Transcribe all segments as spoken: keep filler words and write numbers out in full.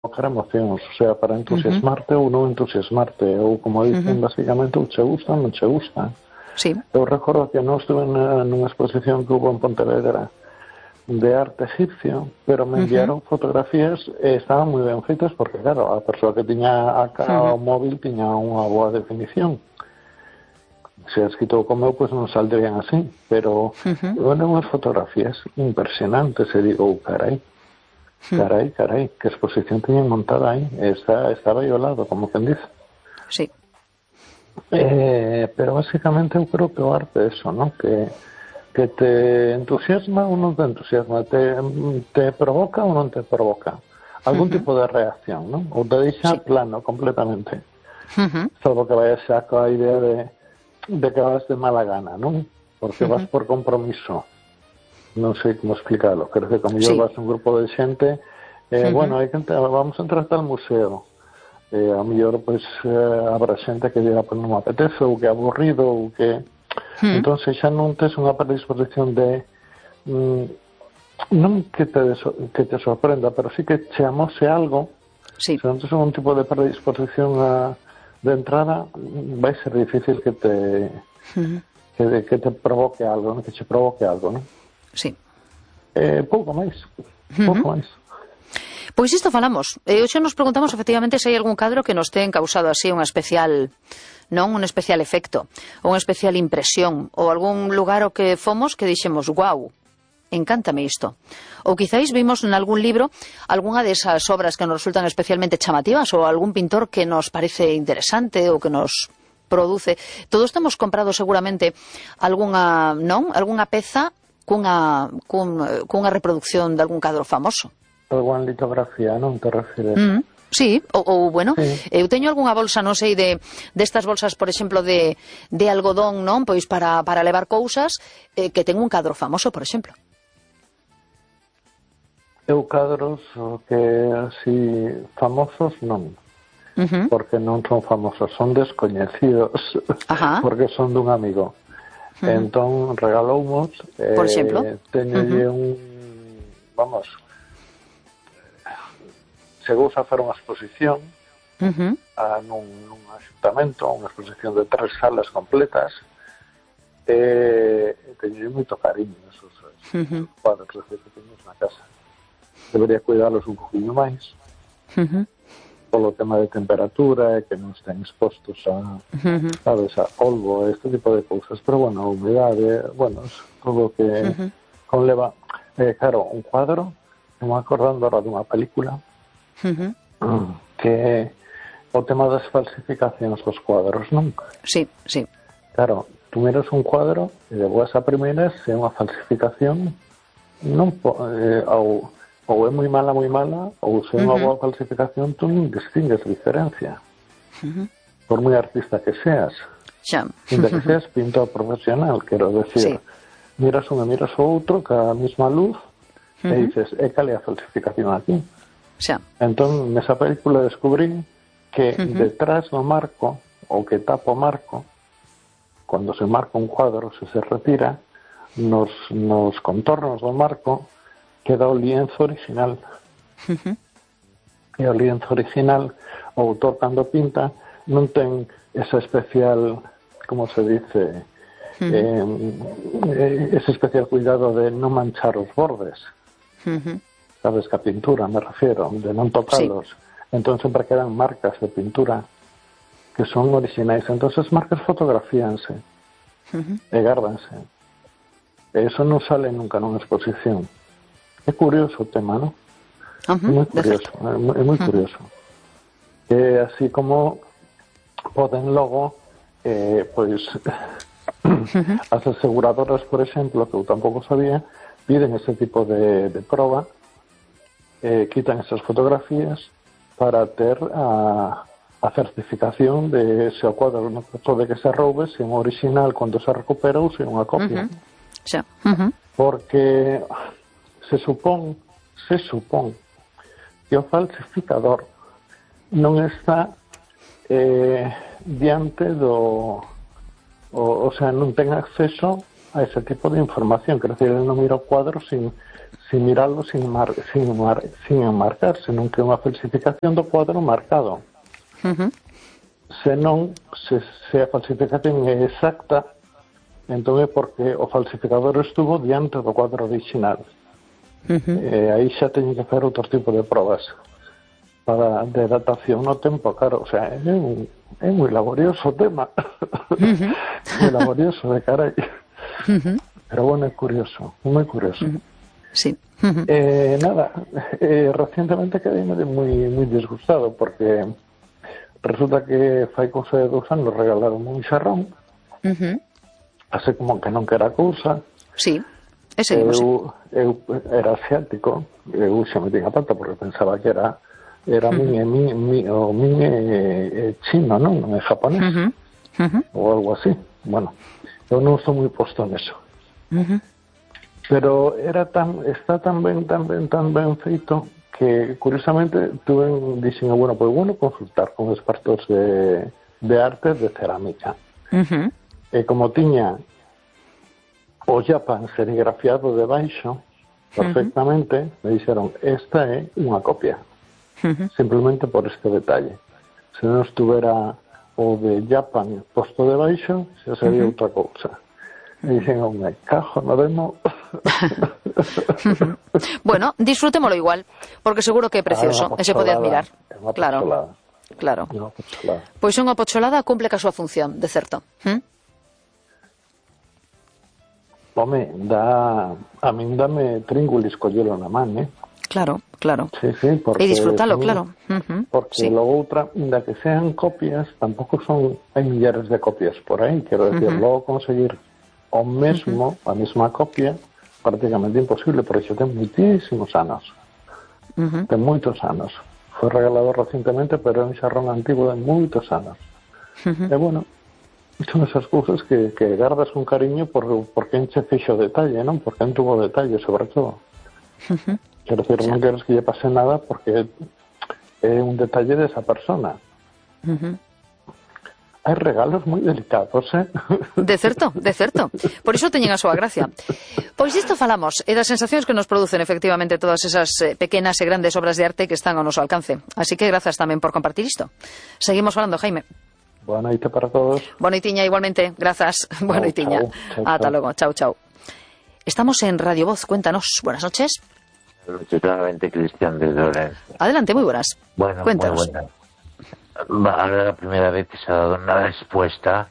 provocar emocións, o sea, para entusiasmarte uh -huh. ou non entusiasmarte, ou como dicen, uh -huh. basicamente, ou che gusta ou non che gusta. Sí. Eu recordo que non estuve nunha exposición que hubo en Pontevedra de arte egipcio, pero me enviaron uh -huh. fotografías e estaban moi ben feitas porque, claro, a persoa que tiña acá uh -huh. o móvil tiña unha boa definición. Se has escrito como eu, pois non saldrían así, pero uh -huh. eran unhas fotografías impresionantes e digo, oh, carai, carai, carai, que exposición tiñen montada aí, está, estaba aí ao lado, como quen dice. Sí. Eh, pero básicamente eu creo que o arte é eso, ¿no? Que, que te entusiasma ou non te entusiasma, te, te provoca ou non te provoca algún uh -huh. tipo de reacción, ¿no? Ou te deixa sí. plano completamente. Uh -huh. Salvo que vayas xa coa idea de de que vas de mala gana, ¿no? Porque uh -huh. vas por compromiso. Non sei como explicarlo. Creo que como sí. yo vas un grupo de xente, eh, uh -huh. bueno, hai que entrar, vamos a entrar al museo. Eh, a mellor, pois, eh, habrá xente que diga, pues non me apetece, ou que é aburrido, ou que... Uh -huh. Entón, xa non tes unha predisposición de... Mm, non que te, que te sorprenda, pero sí que che amose algo. Sí. Se non tes un tipo de predisposición a... de entrada vai ser difícil que te uh-huh. que, que te provoque algo, ¿no? Que che provoque algo, ¿no? Sí. Eh, pouco máis, pouco uh-huh. máis. Pois isto falamos. E hoxe nos preguntamos efectivamente se hai algún cadro que nos ten causado así unha especial, non, un especial efecto, ou unha especial impresión, ou algún lugar ao que fomos que dixemos, guau, encántame isto. Ou quizáis vimos en algún libro algunha desas obras que nos resultan especialmente chamativas ou algún pintor que nos parece interesante ou que nos produce. Todos temos comprado seguramente algunha, non? Algunha peza cunha, cun, cunha reproducción de algún cadro famoso. Algunha litografía, non te refires? Mm, sí, ou, ou bueno, sí. eu teño algunha bolsa, non sei, de destas bolsas, por exemplo, de, de algodón, non? Pois para, para levar cousas, eh, que ten un cadro famoso, por exemplo. Eu cadros que así famosos non, uh -huh. porque non son famosos, son descoñecidos, Ajá. porque son dun amigo. Uh -huh. Entón regaloumos, eh, por exemplo, teñolle uh -huh. un, vamos, chegou a facer unha exposición uh -huh. a, nun, nun axuntamento, unha exposición de tres salas completas, e eh, teñolle moito cariño esos, esos uh -huh. cuadros que teños na casa. Debería cuidarlos un poquinho máis uh -huh. polo tema de temperatura e que non estén expostos a, uh -huh. sabes, a polvo, este tipo de cousas, pero bueno, a humedade, bueno, es todo que uh -huh. conleva, eh, claro, un cuadro, me acordando ahora dunha película uh -huh. que o tema das falsificacións dos cuadros, non? Sí, sí. Claro, tú miras un cuadro e de boas a primeiras se é unha falsificación non eh, ao ou é moi mala, moi mala, ou se é unha uh -huh. boa falsificación, tú non distingues diferencia. Uh -huh. Por moi artista que seas. Xa. Inda que seas pintor profesional, quero decir. Sí. Miras un e miras o outro, ca mesma luz, uh -huh. e dices, é cal é a falsificación aquí? Xa. Entón, nesa película descubrí que uh -huh. detrás do marco, ou que tapa o marco, cando se marca un cuadro, se se retira, nos, nos contornos do marco, queda o lienzo original. Uh -huh. E o lienzo original, o autor cando pinta, non ten esa especial, como se dice, uh -huh. eh, ese especial cuidado de non manchar os bordes. Uh -huh. Sabes, que a pintura, me refiero, de non tocalos. Sí. Entón sempre quedan marcas de pintura que son originais. Entón as marcas fotografíanse uh -huh. e gárdanse. E eso non sale nunca nunha exposición. É curioso o tema, ¿no? Uh -huh, é moi curioso, é moi, é moi curioso. Uh -huh. É así como poden logo, eh, pois, uh -huh. as aseguradoras, por exemplo, que eu tampouco sabía, piden ese tipo de, de proba, eh, quitan esas fotografías para ter a, a certificación de se o cuadro non pode que se roube, se é un original cando se recupera ou se é unha copia. Uh -huh. Xa. Uh -huh. Porque se supón, se supón que o falsificador non está eh, diante do o, o sea, non ten acceso a ese tipo de información. Quiero decir, eu non miro cuadros sin, sin mirarlo, sin, mar, sin, mar, sin enmarcar, senón que é unha falsificación do cuadro marcado. Uh-huh. Senón, se, se a falsificación é exacta, entón é porque o falsificador estuvo diante do cuadro original. Uh-huh. E aí xa teñen que facer outro tipo de probas para de datación no tempo, claro, o sea, é un, é moi laborioso o tema. Uh-huh. Moi laborioso, de carai. Uh-huh. Pero bueno, é curioso, moi curioso. Uh-huh. Sí. Uh-huh. Eh, nada, eh, recientemente quedei moi, moi disgustado porque resulta que fai cousa de dous anos regalaron un xarrón, uh-huh. así como que non que era cousa. Sí. Ese eu, eu era asiático, eu xa me tinha pata porque pensaba que era era uh-huh. min, min, min, o min é, é chino, non? Non é japonés, uh-huh. Uh-huh. ou algo así. Bueno, eu non estou moi posto neso. Uh-huh. Pero era tan, está tan ben, tan ben, tan ben feito que, curiosamente, tuve dixen, bueno, pois bueno, consultar con expertos de, de arte de cerámica. Uh-huh. E como tiña o Japan serigrafiado debaixo, perfectamente, uh-huh. me dixeron, esta é unha copia. Uh-huh. Simplemente por este detalle. Se non estuvera o de Japan posto debaixo, xa sería uh-huh. outra cousa. E dixen, oh, me cajo no demo. Bueno, disfrutémolo igual, porque seguro que é precioso, e se pode admirar. Claro, claro. Pois unha pocholada cumple ca súa función, de certo. ¿Mm? Home, dá, a min dame tríngulis collelo na man, eh? Claro, claro. Sí, sí, porque, e disfrutalo, sí, claro. Uh-huh. Porque sí. Logo outra, da que sean copias, tampouco son, hai millares de copias por aí, quero decir, uh-huh. logo conseguir o mesmo, uh-huh. a mesma copia, prácticamente imposible, porque xa ten moitísimos anos. Uh-huh. Ten moitos anos. Foi regalado recientemente, pero é un xarrón antigo de moitos anos. Uh-huh. E bueno, son esas cousas que, que gardas un cariño por, por quen che fixo detalle, non? Por quen tuvo detalle, sobre todo. Uh-huh. Quero decir, non queres que lle pase nada porque é un detalle desa persona. Uh-huh. Hai regalos moi delicados, eh? De certo, de certo. Por iso teñen a súa gracia. Pois disto falamos, e das sensacións que nos producen efectivamente todas esas eh, pequenas e grandes obras de arte que están ao noso alcance. Así que grazas tamén por compartir isto. Seguimos falando, Jaime. Boa noite para todos. Boa noitiña igualmente, grazas. Boa noitiña. Ata logo, chao, chao. Estamos en Radio Voz, cuéntanos. Buenas noches. Totalmente Cristian de Lorenzo. Adelante, muy buenas. Bueno, cuéntanos. Muy buenas. Ahora la primera vez que se ha dado una respuesta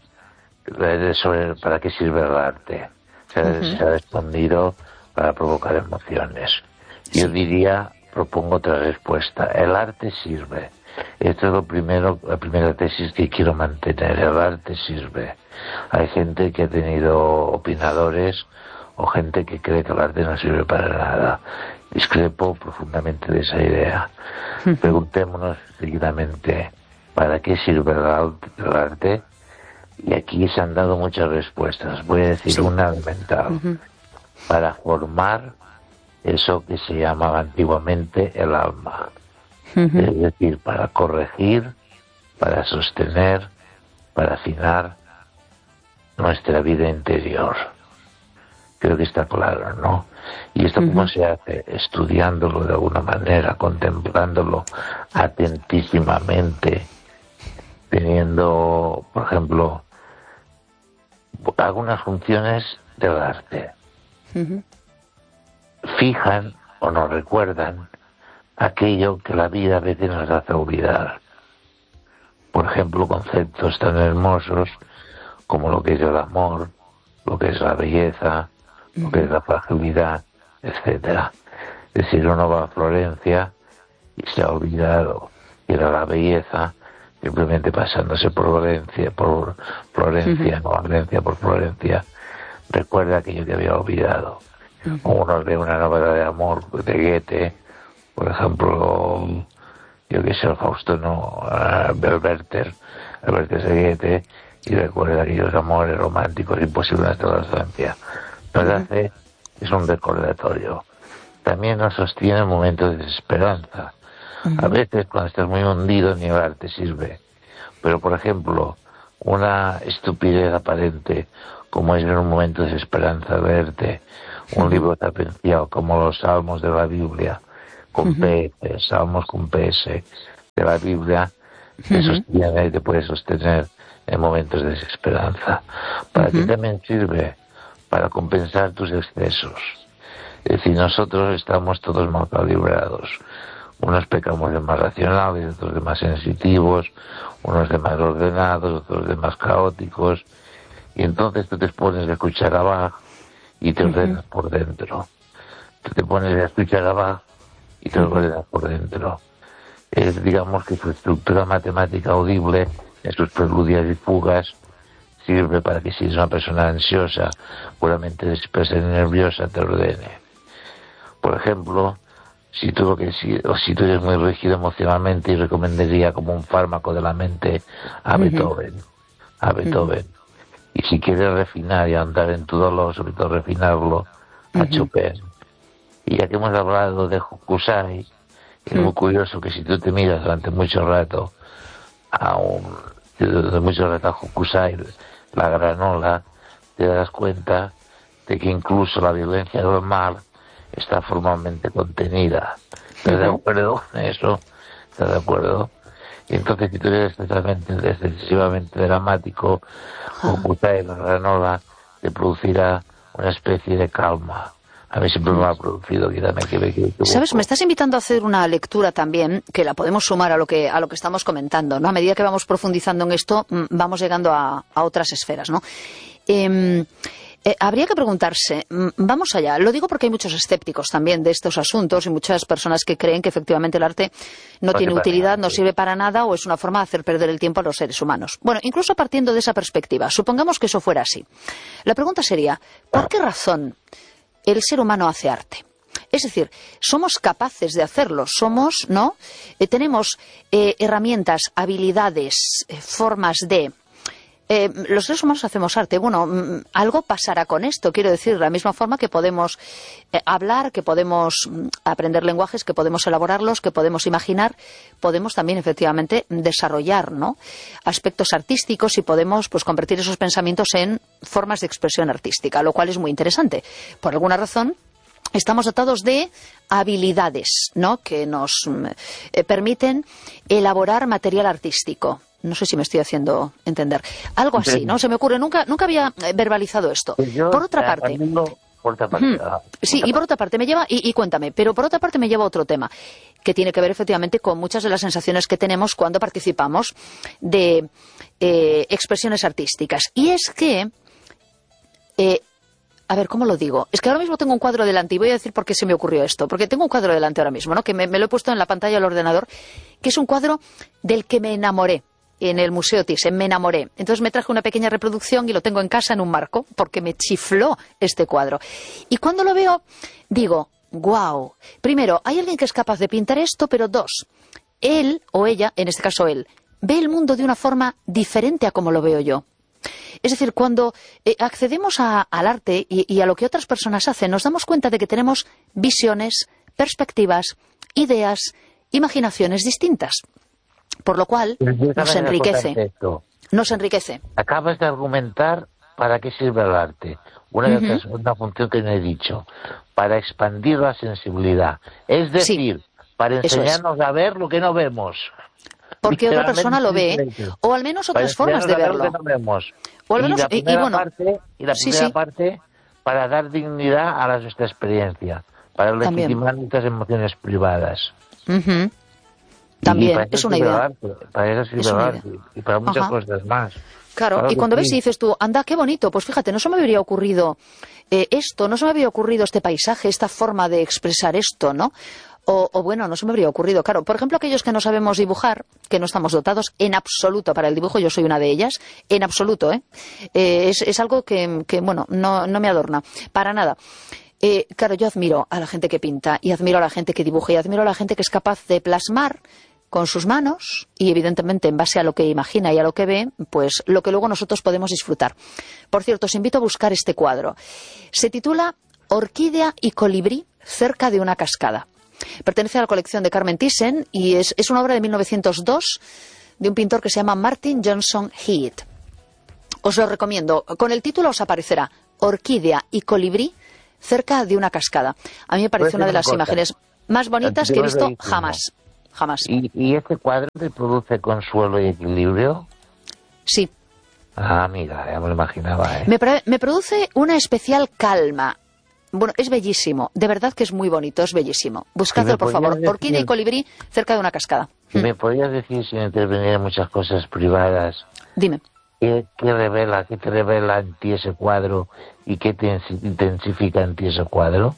sobre para qué sirve el arte. Se, uh-huh. se ha respondido para provocar emociones. Sí. Yo diría, propongo otra respuesta. El arte sirve. Esto es lo primero, la primera tesis que quiero mantener. El arte sirve. Hay gente que ha tenido opinadores o gente que cree que el arte no sirve para nada. Discrepo profundamente de esa idea. Preguntémonos seguidamente ¿para qué sirve el arte? Y aquí se han dado muchas respuestas. Voy a decir sí. una elemental. Uh-huh. Para formar eso que se llamaba antiguamente el alma. Uh-huh. Es decir, para corregir, para sostener, para afinar nuestra vida interior. Creo que está claro, ¿no? ¿Y esto cómo uh-huh. se hace? Estudiándolo de alguna manera, contemplándolo atentísimamente, teniendo, por ejemplo, algunas funciones del arte. Uh-huh. Fijan o nos recuerdan aquello que la vida a veces nos hace olvidar. Por ejemplo, conceptos tan hermosos como lo que es el amor, lo que es la belleza, lo que es la fragilidad, etcétera. Es decir, uno va a Florencia y se ha olvidado que era la belleza, simplemente pasándose por Valencia, por Florencia, uh-huh. no Valencia, por Florencia, recuerda aquello que había olvidado. Uh-huh. O uno ve una novela de amor de Goethe, por ejemplo, yo que sé, el Fausto, uh, Belverter, Belverter de Goethe, y recuerda aquellos amores románticos imposibles de la adolescencia. Nos hace, es un recordatorio. También nos sostiene en momentos de desesperanza. Uh-huh. A veces cuando estás muy hundido ni el arte sirve. Pero por ejemplo, una estupidez aparente, como es en un momento de esperanza verte, un libro tan apreciado como los Salmos de la Biblia, con uh-huh. P S, Salmos con P S de la Biblia, te uh-huh. sostiene y te puede sostener en momentos de desesperanza. Para uh-huh. ti también sirve para compensar tus excesos. Es decir, nosotros estamos todos mal calibrados. Unos pecamos de más racionales, otros de más sensitivos, unos de más ordenados, otros de más caóticos. Y entonces tú te pones a escuchar abajo y te ordenas uh-huh. por dentro. Tú te pones a escuchar abajo y te ordenas por dentro. Es, digamos, que su estructura matemática audible, en sus preludios y fugas, sirve para que si eres una persona ansiosa, puramente dispersa y nerviosa, te ordene. Por ejemplo, si tú, lo que, si, o si tú eres muy rígido emocionalmente, y recomendaría como un fármaco de la mente a uh-huh. Beethoven. A Beethoven. Uh-huh. Y si quieres refinar y andar en tu dolor, sobre todo refinarlo, a uh-huh. Chopin. Y ya que hemos hablado de Hokusai, es uh-huh. muy curioso que si tú te miras durante mucho rato a un, durante mucho rato a Hokusai, la granola, te das cuenta de que incluso la violencia del mal está formalmente contenida. ¿Estás uh-huh. de acuerdo en eso? ¿Estás de acuerdo? Y entonces, si tú eres excesivamente, excesivamente dramático, Hokusai, la granola, te producirá una especie de calma. A mí siempre me ha producido, quítame que me que ¿Sabes? Me estás invitando a hacer una lectura también, que la podemos sumar a lo que a lo que estamos comentando, ¿no? A medida que vamos profundizando en esto, vamos llegando a, a otras esferas, ¿no? Eh, Eh, habría que preguntarse, vamos allá, lo digo porque hay muchos escépticos también de estos asuntos y muchas personas que creen que efectivamente el arte no tiene utilidad, no sirve para nada o es una forma de hacer perder el tiempo a los seres humanos. Bueno, incluso partiendo de esa perspectiva, supongamos que eso fuera así. La pregunta sería, ¿por qué razón el ser humano hace arte? Es decir, somos capaces de hacerlo, somos, ¿no? Eh, tenemos eh, herramientas, habilidades, eh, formas de... Eh, los seres humanos hacemos arte. Bueno, mm, algo pasará con esto. Quiero decir, de la misma forma que podemos eh, hablar, que podemos mm, aprender lenguajes, que podemos elaborarlos, que podemos imaginar, podemos también efectivamente desarrollar, ¿no?, aspectos artísticos y podemos pues convertir esos pensamientos en formas de expresión artística, lo cual es muy interesante. Por alguna razón, estamos dotados de habilidades, ¿no?, que nos eh, permiten elaborar material artístico. No sé si me estoy haciendo entender. Algo así, ¿no? Se me ocurre. Nunca nunca había verbalizado esto. Pues yo, por otra parte... Por otra parte uh-huh. por sí, otra y por otra parte me lleva... Y, y cuéntame, pero por otra parte me lleva a otro tema, que tiene que ver efectivamente con muchas de las sensaciones que tenemos cuando participamos de eh, expresiones artísticas. Y es que... Eh, A ver, ¿cómo lo digo? Es que ahora mismo tengo un cuadro delante y voy a decir por qué se me ocurrió esto. Porque tengo un cuadro delante ahora mismo, ¿no?, que me, me lo he puesto en la pantalla del ordenador, que es un cuadro del que me enamoré en el Museo Thyssen, me enamoré. Entonces me traje una pequeña reproducción y lo tengo en casa en un marco, porque me chifló este cuadro. Y cuando lo veo, digo, guau. Primero, hay alguien que es capaz de pintar esto, pero dos, él o ella, en este caso él, ve el mundo de una forma diferente a como lo veo yo. Es decir, cuando eh, accedemos a, al arte y, y a lo que otras personas hacen, nos damos cuenta de que tenemos visiones, perspectivas, ideas, imaginaciones distintas. Por lo cual, nos enriquece. Nos enriquece. Acabas de argumentar para qué sirve el arte. Una, uh-huh. de otras, una función que no he dicho. Para expandir la sensibilidad. Es decir, sí, para enseñarnos es. a ver lo que no vemos. Porque otra persona lo ve, o al menos otras formas de verlo. Que no vemos. O al menos, y la primera, y, y bueno, parte, y la sí, primera sí. parte para dar dignidad a la, nuestra experiencia, para legitimar nuestras emociones privadas. Uh-huh. También, es una idea. Arte, para eso sirve el arte y para muchas Ajá. cosas más. Claro, claro y cuando sí. ves y dices tú, anda, qué bonito, pues fíjate, no se me habría ocurrido eh, esto, no se me habría ocurrido este paisaje, esta forma de expresar esto, ¿no? O, o bueno, no se me habría ocurrido, claro. Por ejemplo, aquellos que no sabemos dibujar, que no estamos dotados en absoluto para el dibujo, yo soy una de ellas, en absoluto, ¿eh? eh es, es algo que, que bueno, no, no me adorna, para nada. Eh, claro, yo admiro a la gente que pinta, y admiro a la gente que dibuja, y admiro a la gente que es capaz de plasmar con sus manos, y evidentemente en base a lo que imagina y a lo que ve, pues lo que luego nosotros podemos disfrutar. Por cierto, os invito a buscar este cuadro. Se titula Orquídea y colibrí cerca de una cascada. Pertenece a la colección de Carmen Thyssen y es, es una obra de mil novecientos dos de un pintor que se llama Martin Johnson Heath. Os lo recomiendo. Con el título os aparecerá Orquídea y colibrí cerca de una cascada. A mí me parece una de las imágenes más bonitas que he visto jamás. Jamás. ¿Y, ¿Y este cuadro te produce consuelo y equilibrio? Sí. Ah, mira, ya me lo imaginaba, ¿eh? Me, me produce una especial calma. Bueno, es bellísimo. De verdad que es muy bonito, es bellísimo. Buscadlo, por favor. Decir... Orquídea y colibrí cerca de una cascada. ¿Me podrías decir, sin intervenir en muchas cosas privadas? Dime. ¿Qué, qué revela, qué te revela en ti ese cuadro y qué te intensifica en ti ese cuadro?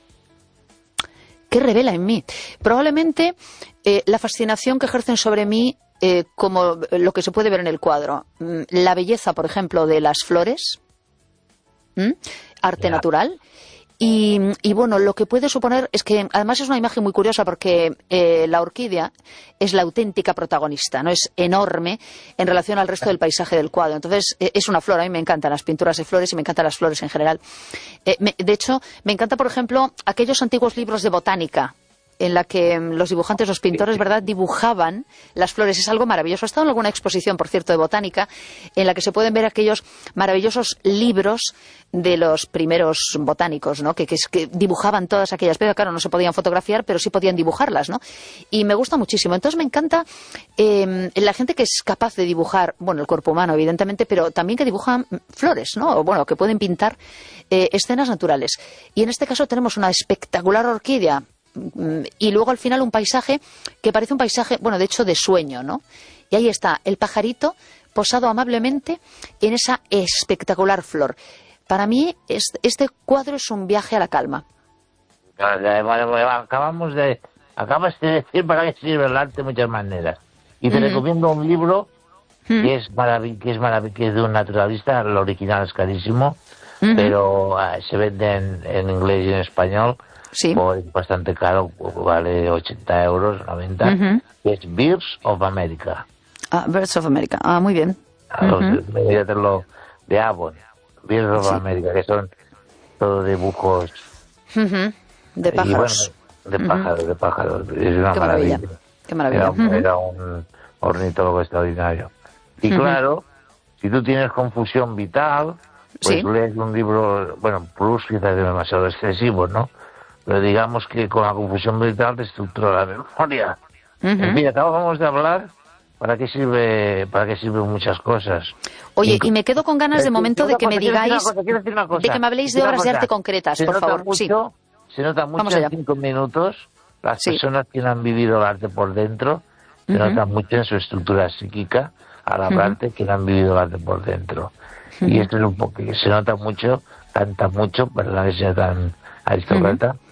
¿Qué revela en mí? Probablemente eh, la fascinación que ejercen sobre mí, eh, como lo que se puede ver en el cuadro. La belleza, por ejemplo, de las flores, ¿Mm? arte yeah. natural. Y, y bueno, lo que puede suponer es que además es una imagen muy curiosa porque eh, la orquídea es la auténtica protagonista, ¿no? Es enorme en relación al resto del paisaje del cuadro. Entonces, eh, es una flor. A mí me encantan las pinturas de flores y me encantan las flores en general. Eh, me, de hecho, me encanta, por ejemplo, aquellos antiguos libros de botánica en la que los dibujantes, los pintores, ¿verdad?, dibujaban las flores. Es algo maravilloso. He estado en alguna exposición, por cierto, de botánica, en la que se pueden ver aquellos maravillosos libros de los primeros botánicos, ¿no?, que, que, que dibujaban todas aquellas. Pero claro, no se podían fotografiar, pero sí podían dibujarlas, ¿no? Y me gusta muchísimo. Entonces me encanta eh, la gente que es capaz de dibujar, bueno, el cuerpo humano, evidentemente, pero también que dibujan flores, ¿no? O bueno, que pueden pintar eh, escenas naturales. Y en este caso tenemos una espectacular orquídea, y luego al final un paisaje que parece un paisaje, bueno, de hecho de sueño, ¿no? Y ahí está el pajarito posado amablemente en esa espectacular flor. Para mí este, este cuadro es un viaje a la calma. Acabamos de, acabas de decir para qué sirve el arte de muchas maneras. Y te uh-huh. recomiendo un libro uh-huh. que es marav- que es marav- que es de un naturalista. El original es carísimo, uh-huh. pero uh, se vende en, en inglés y en español. Sí. Es bastante caro, vale ochenta euros, noventa, uh-huh. que es Birds of America. Ah, Birds of America, ah, muy bien. Uh-huh. De Avon, Birds of sí. America, que son todos dibujos uh-huh. de pájaros. Y bueno, de pájaros, uh-huh. de pájaros. Es una Qué maravilla. maravilla. Qué maravilla. Era, Uh-huh. era un ornitólogo extraordinario. Y uh-huh. claro, si tú tienes confusión vital, pues sí. lees un libro, bueno, plus quizás es demasiado excesivo, ¿no? Pero digamos que con la confusión vital te estructura la memoria. Uh-huh. En fin, acabamos de hablar para qué sirve, para qué sirven muchas cosas. Oye, Inc- y me quedo con ganas de momento de que me digáis, de que me habléis de obras de arte concretas, se por favor. Mucho, sí. Se nota mucho en cinco minutos las sí. personas que no han vivido el arte por dentro, se uh-huh. nota mucho en su estructura psíquica al hablarte uh-huh. que no han vivido el arte por dentro. Uh-huh. Y esto es un poco que se nota mucho, canta mucho, perdón que sea tan aristócrata, uh-huh.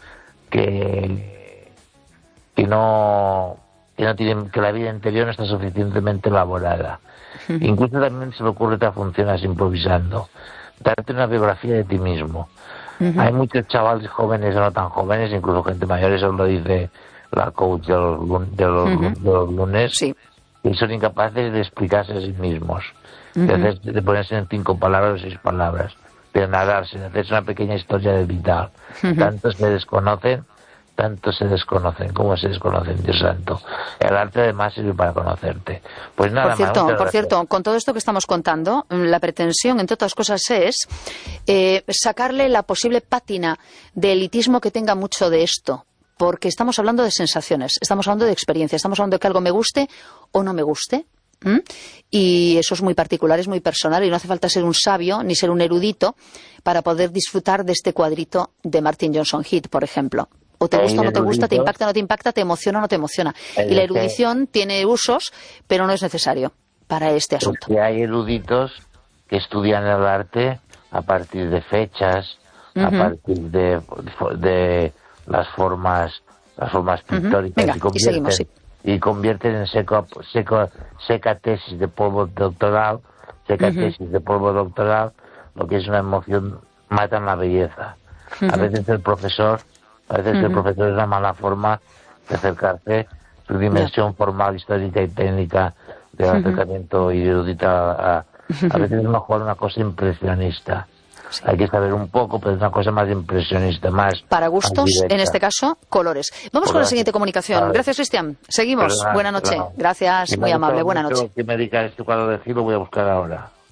que, que no que no tienen, que la vida interior no está suficientemente elaborada. Uh-huh. Incluso también se me ocurre otra función así improvisando, darte una biografía de ti mismo. Uh-huh. Hay muchos chavales jóvenes o no tan jóvenes, incluso gente mayor, eso lo dice la coach de los, de los, uh-huh. de los lunes, sí. que son incapaces de explicarse a sí mismos, uh-huh. de, hacer, de ponerse en cinco palabras o seis palabras, de narrarse, de hacerse una pequeña historia de vital. Uh-huh. Tanto se desconocen, tanto se desconocen, como se desconocen, Dios santo. El arte además sirve para conocerte. Pues nada por cierto, más. Por cierto, con todo esto que estamos contando, la pretensión, entre otras cosas, es eh, sacarle la posible pátina de elitismo que tenga mucho de esto. Porque estamos hablando de sensaciones, estamos hablando de experiencia, estamos hablando de que algo me guste o no me guste. ¿Mm? Y eso es muy particular, es muy personal y no hace falta ser un sabio ni ser un erudito para poder disfrutar de este cuadrito de Martin Johnson Heath, por ejemplo. O te gusta o no te gusta, te impacta o no te impacta, te emociona o no te emociona. Y la erudición tiene usos, pero no es necesario para este asunto. Porque hay eruditos que estudian el arte a partir de fechas, uh-huh. a partir de, de las formas las formas pictóricas uh-huh. Venga, y convierten, y seguimos, sí. y convierten en seco, seco, seca tesis de polvo doctoral, seca uh-huh. tesis de polvo doctoral, lo que es una emoción, matan la belleza. Uh-huh. A veces el profesor A veces uh-huh. el profesor es una mala forma de acercarse, su dimensión yeah. formal, histórica y técnica del uh-huh. acercamiento y erudita. A, a veces es mejor una cosa impresionista. Sí. Hay que saber un poco, pero es una cosa más impresionista, más... Para gustos, más en este caso, colores. Vamos Colores. con la siguiente comunicación. Vale. Gracias, Cristian. Seguimos. Perdona, Buena noche. Perdona. Gracias, si muy amable. Buena noche. Que me diga este cuadro de Gil, lo voy a buscar ahora.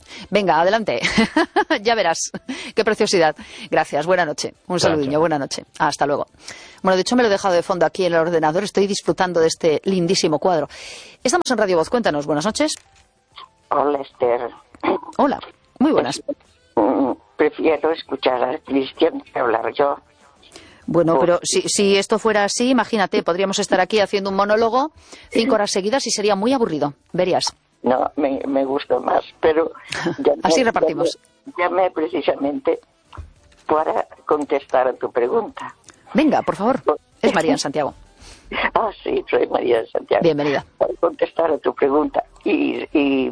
Venga, adelante. Ya verás. Qué preciosidad. Gracias. Buena noche. Un saludillo. Buena noche. Hasta luego. Bueno, de hecho me lo he dejado de fondo aquí en el ordenador. Estoy disfrutando de este lindísimo cuadro. Estamos en Radio Voz. Cuéntanos. Buenas noches. Hola, Esther. Hola. Muy buenas. Prefiero escuchar a Cristian que hablar yo. Bueno, pero si, si esto fuera así, imagínate, podríamos estar aquí haciendo un monólogo cinco horas seguidas y sería muy aburrido. Verías. No, me, me gusta más, pero... Llamé, así repartimos. Llamé, llamé precisamente para contestar a tu pregunta. Venga, por favor. Es María en Santiago. Ah, sí, soy María en Santiago. Bienvenida. Para contestar a tu pregunta. Y, y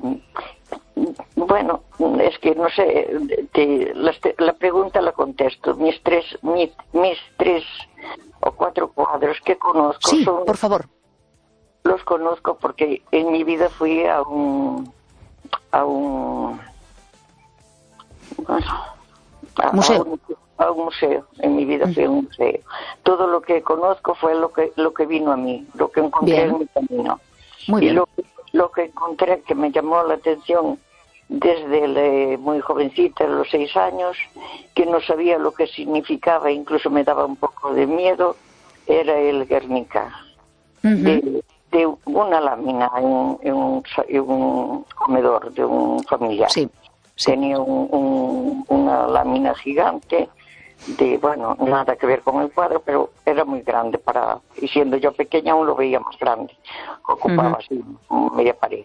bueno, es que no sé, te, la, la pregunta la contesto. Mis tres, mis, mis tres o cuatro cuadros que conozco sí, son... por favor. Los conozco porque en mi vida fui a un... a un... Bueno, a, museo. A un, a un museo. En mi vida fui a un museo. Todo lo que conozco fue lo que lo que vino a mí, lo que encontré bien. En mi camino. Muy y bien. Lo, lo que encontré que me llamó la atención desde le, muy jovencita, a los seis años, que no sabía lo que significaba, incluso me daba un poco de miedo, era el Guernica. Uh-huh. de, de una lámina en, en, un, en un comedor de un familiar. Sí, sí. Tenía un, un, una lámina gigante de, bueno, nada que ver con el cuadro, pero era muy grande para, y siendo yo pequeña aún lo veía más grande, ocupaba uh-huh. así media pared.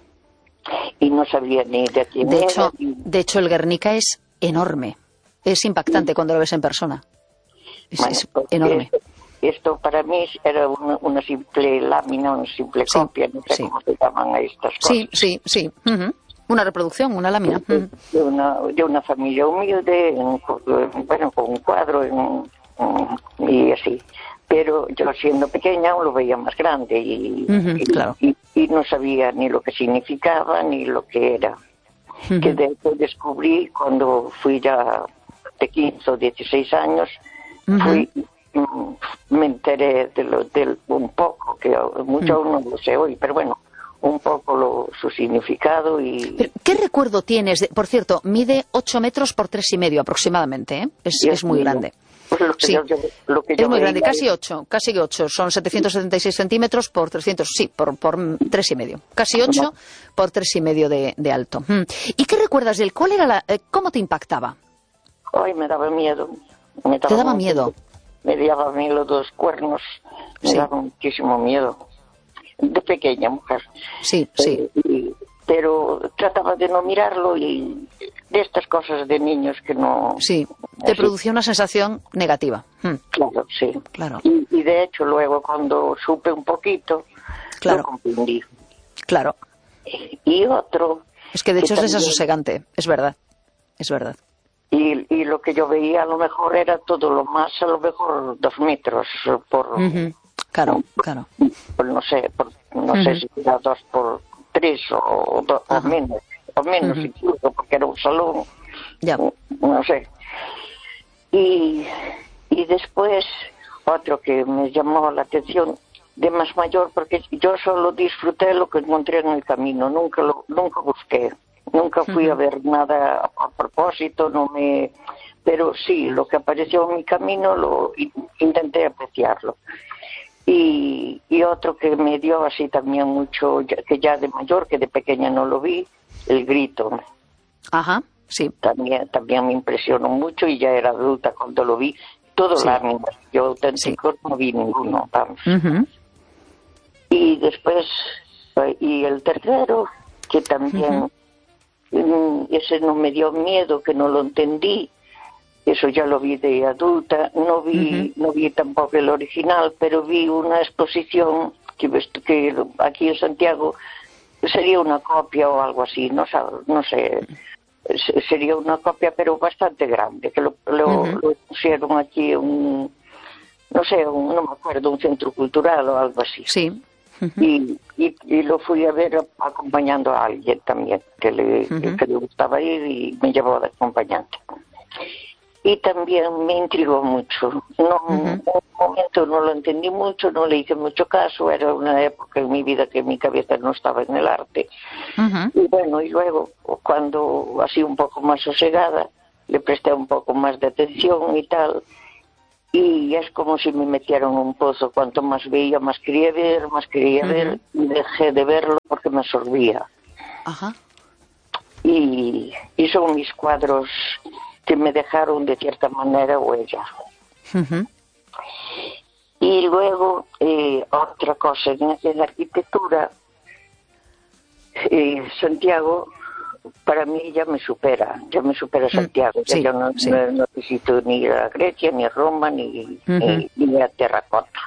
Y no sabía ni de quién de era. Hecho, ni... De hecho, el Guernica es enorme, es impactante sí. cuando lo ves en persona. Es, bueno, es pues enorme. Esto, esto para mí era una, una simple lámina, una simple sí, copia, no sé sí. cómo se llaman a estas cosas. Sí, sí, sí. Uh-huh. Una reproducción, una lámina. Uh-huh. De una, de una familia humilde, en, bueno, con un cuadro en, en, y así. Pero yo siendo pequeña lo veía más grande y, uh-huh, y, claro. y, y no sabía ni lo que significaba ni lo que era. Uh-huh. Que después descubrí cuando fui ya de quince o dieciséis años, uh-huh. fui, me enteré de lo, de un poco, que mucho uh-huh. aún no lo sé hoy, pero bueno, un poco lo, su significado y... Pero, ¿qué recuerdo tienes? De, por cierto, mide ocho metros por tres y medio aproximadamente, ¿eh? Es, es muy grande. Pues lo que sí, yo, lo que yo es muy grande, casi es... ocho, casi ocho, son setecientos setenta y seis centímetros por trescientos, sí, por, por tres y medio, casi ocho no. por tres y medio de, de alto. ¿Y qué recuerdas de él? ¿Cuál era la, eh, cómo te impactaba? Ay, me daba miedo. Me daba ¿Te daba mucho, miedo? Me daba a mí los dos cuernos, me sí. daba muchísimo miedo. De pequeña mujer. Sí, sí. Eh, y, pero trataba de no mirarlo y de estas cosas de niños que no... Sí, te así. Producía una sensación negativa. Hmm. Claro, sí. Claro. Y, y de hecho luego cuando supe un poquito, claro. lo comprendí. Claro. Y otro... Es que de hecho que es también, desasosegante, es verdad, es verdad. Y, y lo que yo veía a lo mejor era todo lo más, a lo mejor dos metros por... Uh-huh. Claro, por, claro. Por, no sé, por, no uh-huh. sé si era dos por tres o, do, uh-huh. o menos, o menos uh-huh. incluso, porque era un salón, ya. no sé. Y, y después otro que me llamó la atención de más mayor, porque yo solo disfruté lo que encontré en el camino, nunca lo, nunca busqué, nunca fui uh-huh. a ver nada a propósito, no me, pero sí, lo que apareció en mi camino lo intenté apreciarlo. Y, y otro que me dio así también mucho, que ya de mayor, que de pequeña no lo vi, el Grito. Ajá, sí. También, también me impresionó mucho y ya era adulta cuando lo vi. Todos sí. láminas, yo auténticos sí. no vi ninguno, vamos. Uh-huh. Y después, y el tercero, que también, uh-huh. ese no me dio miedo, que no lo entendí. Eso ya lo vi de adulta, no vi uh-huh. no vi tampoco el original, pero vi una exposición que, que aquí en Santiago sería una copia o algo así, no, no sé, sería una copia pero bastante grande, que lo, lo, uh-huh. lo pusieron aquí un, no sé, un, no me acuerdo, un centro cultural o algo así. Sí. Uh-huh. Y, y, y lo fui a ver acompañando a alguien también, que le, uh-huh. que le gustaba ir y me llevó de acompañante. Y también me intrigó mucho. No, uh-huh. momento no lo entendí mucho, no le hice mucho caso, era una época en mi vida que mi cabeza no estaba en el arte. Uh-huh. Y bueno, y luego, cuando así un poco más sosegada, le presté un poco más de atención y tal, y es como si me metieran en un pozo. Cuanto más veía, más quería ver, más quería uh-huh. ver, y dejé de verlo porque me absorbía. Ajá. Y, y son mis cuadros que me dejaron de cierta manera huella. Uh-huh. Y luego, eh, otra cosa, en, en la arquitectura, eh, Santiago, para mí ya me supera, ya me supera Santiago. Sí, ya yo no, sí. no, no visito ni a Grecia, ni a Roma, ni, uh-huh. ni, ni a Terracota.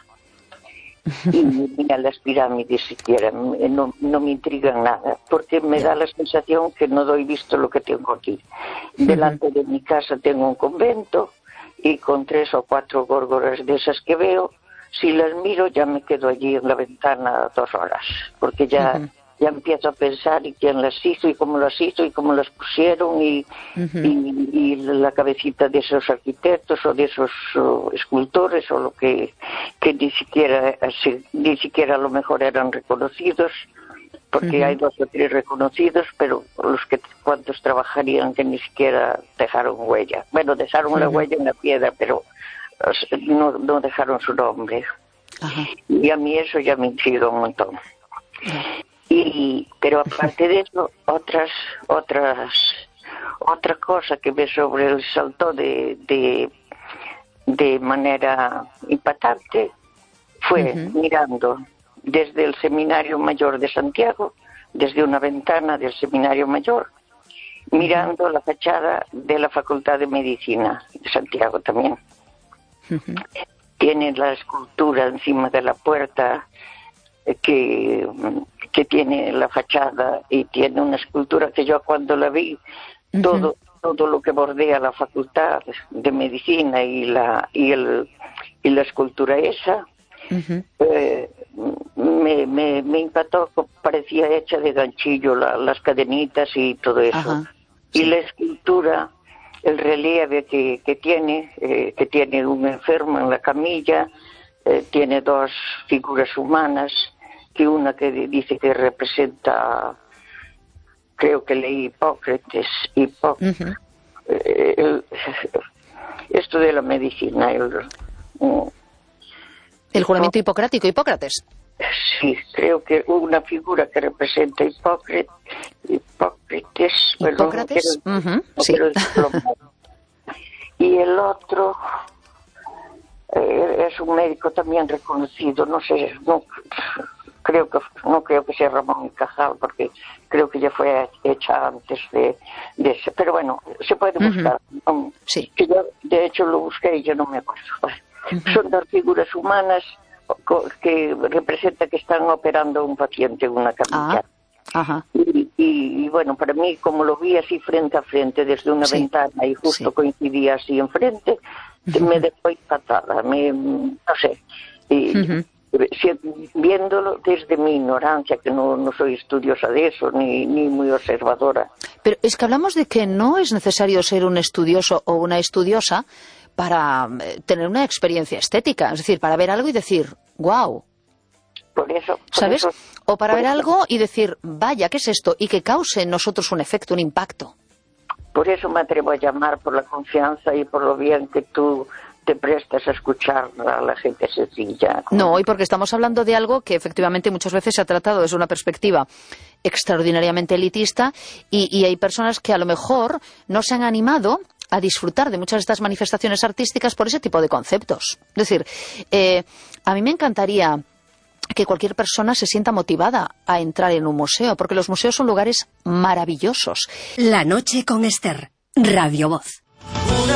Y ni a las pirámides siquiera, no, no me intrigan nada, porque me da la sensación que no doy visto lo que tengo aquí. Delante de mi casa tengo un convento, y con tres o cuatro górgoras de esas que veo, si las miro ya me quedo allí en la ventana dos horas, porque ya, uh-huh. ya empiezo a pensar y quién las hizo, y cómo las hizo, y cómo las pusieron, y, uh-huh. y, y la cabecita de esos arquitectos o de esos uh, escultores, o lo que, que ni siquiera, así, ni siquiera a lo mejor eran reconocidos, porque uh-huh. hay dos o tres reconocidos, pero los que cuantos trabajarían que ni siquiera dejaron huella. Bueno, dejaron uh-huh. la huella en la piedra, pero no, no dejaron su nombre. Uh-huh. Y a mí eso ya me intriga un montón. Uh-huh. Y, pero aparte de eso, otras, otras, otra cosa que me sobresaltó de, de, de manera impactante fue uh-huh. mirando desde el Seminario Mayor de Santiago, desde una ventana del Seminario Mayor, mirando la fachada de la Facultad de Medicina de Santiago también. Uh-huh. Tiene la escultura encima de la puerta que, que tiene la fachada, y tiene una escultura que yo cuando la vi, uh-huh. todo todo lo que bordea la Facultad de Medicina y la y el y la escultura esa, uh-huh. eh, me, me, me impactó, parecía hecha de ganchillo, la, las cadenitas y todo eso. Uh-huh. Sí. Y la escultura, el relieve que, que tiene, eh, que tiene un enfermo en la camilla, eh, tiene dos figuras humanas, que una que dice que representa, creo que leí Hipócrates, Hipó- uh-huh. eh, el, esto de la medicina, el, um, el juramento hipocrático, Hipócrates. Sí, creo que una figura que representa Hipócrates, Hipócrates, Hipócrates, bueno, no quiero, uh-huh. no sí. quiero y el otro eh, es un médico también reconocido, no sé, no creo que no creo que sea Ramón y Cajal, porque creo que ya fue hecha antes de, de ese, pero bueno, se puede buscar. Uh-huh. um, sí. Que yo de hecho lo busqué y yo no me acuerdo. Uh-huh. Son dos figuras humanas que representa que están operando a un paciente en una camilla. Ah, ajá. Y, y, y bueno, para mí, como lo vi así frente a frente desde una sí. ventana y justo sí. coincidía así enfrente, uh-huh. me dejó impactada, me, no sé, y, uh-huh. si, viéndolo desde mi ignorancia, que no, no soy estudiosa de eso, ni, ni muy observadora. Pero es que hablamos de que no es necesario ser un estudioso o una estudiosa para tener una experiencia estética, es decir, para ver algo y decir, wow. Por eso, por ¿sabes? Eso, o para ver eso. algo y decir, vaya, ¿qué es esto? Y que cause en nosotros un efecto, un impacto. Por eso me atrevo a llamar, por la confianza y por lo bien que tú te prestas a escuchar a la gente sencilla. No, y porque estamos hablando de algo que efectivamente muchas veces se ha tratado desde una perspectiva extraordinariamente elitista, y, y hay personas que a lo mejor no se han animado a disfrutar de muchas de estas manifestaciones artísticas por ese tipo de conceptos. Es decir, eh, a mí me encantaría que cualquier persona se sienta motivada a entrar en un museo, porque los museos son lugares maravillosos. La noche con Esther, Radio Voz.